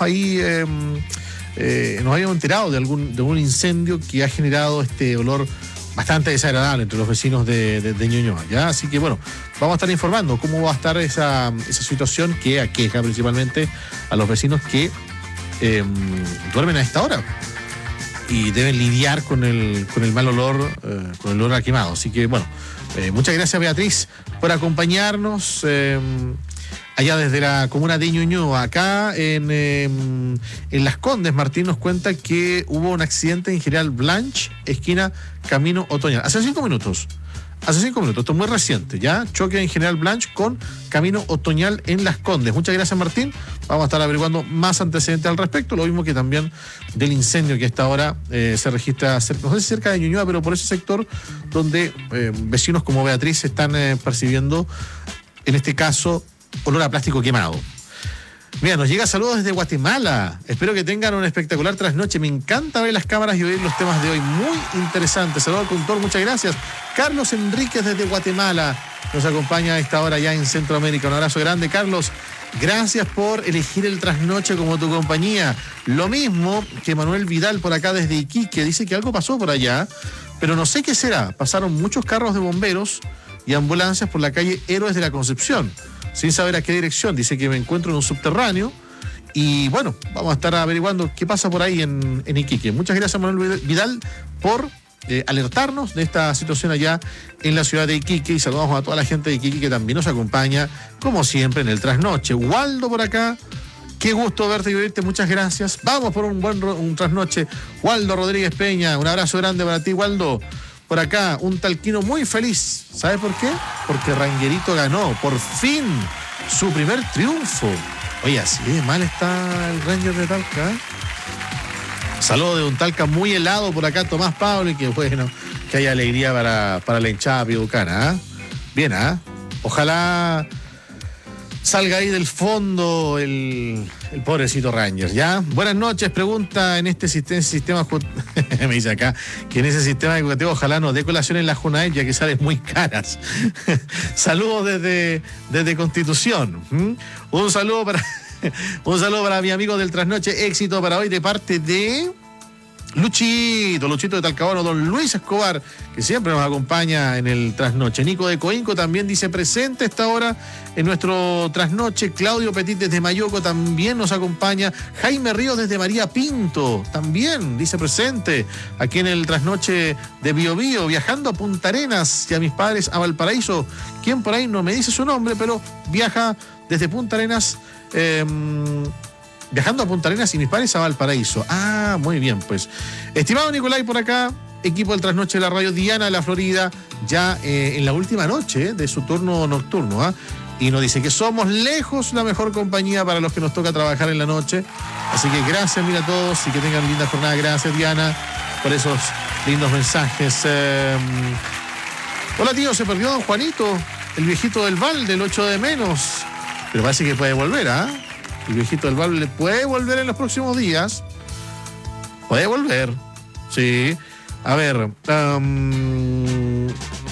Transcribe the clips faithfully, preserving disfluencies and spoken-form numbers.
ahí, eh, eh, nos habíamos enterado de algún de un incendio que ha generado este olor bastante desagradable entre los vecinos de, de, de Ñuñoa, ¿ya? Así que bueno, vamos a estar informando cómo va a estar esa, esa situación que aqueja principalmente a los vecinos que eh, duermen a esta hora y deben lidiar con el, con el mal olor, eh, con el olor a quemado. Así que bueno, eh, muchas gracias, Beatriz, por acompañarnos eh, allá desde la comuna de Ñuñoa. Acá en, eh, en Las Condes, Martín nos cuenta que hubo un accidente en General Blanch, esquina Camino Otoñal. Hace cinco minutos. Hace cinco minutos, esto es muy reciente, ¿ya? Choque en General Blanch con Camino Otoñal en Las Condes. Muchas gracias, Martín. Vamos a estar averiguando más antecedentes al respecto, lo mismo que también del incendio que a esta hora eh, se registra cerca, no sé si cerca de Ñuñoa, pero por ese sector donde eh, vecinos como Beatriz están eh, percibiendo, en este caso, olor a plástico quemado. Mira, nos llega saludos desde Guatemala. Espero que tengan una espectacular trasnoche. Me encanta ver las cámaras y oír los temas de hoy. Muy interesante. Saludos al conductor, muchas gracias. Carlos Enríquez desde Guatemala nos acompaña a esta hora ya en Centroamérica. Un abrazo grande, Carlos. Gracias por elegir el trasnoche como tu compañía. Lo mismo que Manuel Vidal por acá desde Iquique. Dice que algo pasó por allá, pero no sé qué será. Pasaron muchos carros de bomberos y ambulancias por la calle Héroes de la Concepción, sin saber a qué dirección. Dice que me encuentro en un subterráneo y bueno, vamos a estar averiguando qué pasa por ahí en, en Iquique. Muchas gracias, Manuel Vidal, por eh, alertarnos de esta situación allá en la ciudad de Iquique, y saludamos a toda la gente de Iquique que también nos acompaña, como siempre, en el trasnoche. Waldo por acá, qué gusto verte y oírte, muchas gracias. Vamos por un buen un trasnoche. Waldo Rodríguez Peña, un abrazo grande para ti, Waldo. Por acá, un talquino muy feliz. ¿Sabes por qué? Porque Rangerito ganó, por fin, su primer triunfo. Oye, así de mal está el Ranger de Talca, ¿eh? Saludo de un Talca muy helado por acá, Tomás Pablo, y que bueno, que haya alegría para, para la hinchada piucana, ¿eh? Bien, ¿eh? Ojalá salga ahí del fondo el, el pobrecito Ranger, ¿ya? Buenas noches, pregunta en este sistema, sistema me dice acá, que en ese sistema educativo ojalá no dé colación en la Junaed, ya que salen muy caras. Saludos desde, desde Constitución. ¿Mm? Un saludo para un saludo para mi amigo del trasnoche, éxito para hoy de parte de Luchito, Luchito de Talcahuano, don Luis Escobar, que siempre nos acompaña en el trasnoche. Nico de Coinco también dice presente a esta hora en nuestro trasnoche. Claudio Petit desde Mayoco también nos acompaña. Jaime Ríos desde María Pinto también dice presente aquí en el trasnoche de Bio Bio, viajando a Punta Arenas y a mis padres a Valparaíso. Quien por ahí no me dice su nombre, pero viaja desde Punta Arenas. Eh, Viajando a Punta Arenas y mis padres a Valparaíso. Ah, muy bien, pues. Estimado Nicolai por acá, equipo del trasnoche de la radio, Diana de la Florida, ya eh, en la última noche eh, de su turno nocturno, ¿eh? Y nos dice que somos lejos la mejor compañía para los que nos toca trabajar en la noche. Así que gracias, mira a todos, y que tengan linda jornada. Gracias, Diana, por esos lindos mensajes. Eh, hola, tío, se perdió don Juanito, el viejito del Val, del ocho de menos. Pero parece que puede volver, ¿ah? ¿eh? El viejito del Val puede volver en los próximos días. Puede volver. Sí. A ver. Um,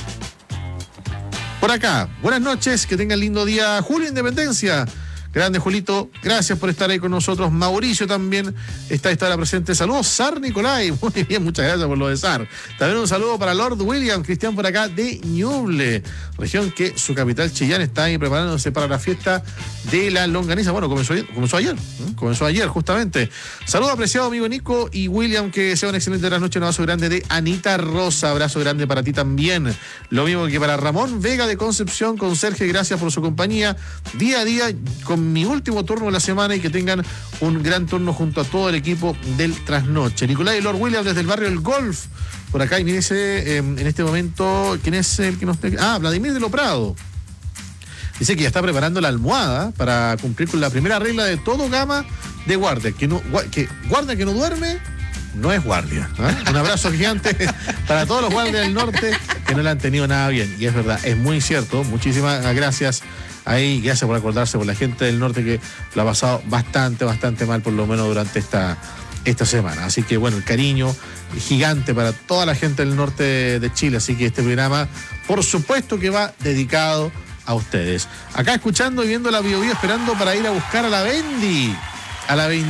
por acá. Buenas noches. Que tengan lindo día. Julio Independencia. Grande, Julito. Gracias por estar ahí con nosotros. Mauricio también está a esta hora presente. Saludos, Sar Nicolai. Muy bien, muchas gracias por lo de Sar. También un saludo para Lord William, Cristian por acá de Ñuble, región que su capital Chillán está ahí preparándose para la fiesta de la longaniza. Bueno, comenzó, comenzó ayer. ¿eh? Comenzó ayer, justamente. Saludo apreciado, amigo Nico y William. Que sea una excelente noche. Un abrazo grande de Anita Rosa. Abrazo grande para ti también. Lo mismo que para Ramón Vega de Concepción. Conserje, gracias por su compañía. Día a día, con mi último turno de la semana, y que tengan un gran turno junto a todo el equipo del trasnoche. Nicolai y Lord Williams desde el barrio El Golf, por acá, y mírese eh, en este momento, ¿quién es el que nos... Ah, Vladimir de lo Prado. Dice que ya está preparando la almohada para cumplir con la primera regla de todo gama de guardia, que, no, que guardia que no duerme no es guardia, ¿eh? Un abrazo gigante para todos los guardias del norte que no le han tenido nada bien, y es verdad, es muy cierto. Muchísimas gracias ahí, gracias por acordarse por la gente del norte que lo ha pasado bastante, bastante mal, por lo menos durante esta, esta semana. Así que bueno, el cariño gigante para toda la gente del norte de Chile. Así que este programa, por supuesto que va dedicado a ustedes. Acá escuchando y viendo la Bio Bio, esperando para ir a buscar a la Bendy. A la Bendy.